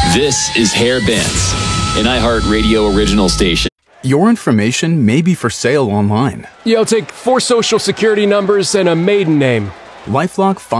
This is Hair Bands, an iHeartRadio original station. Your information may be for sale online. Yeah, I'll take 4 social security numbers and a maiden name. LifeLock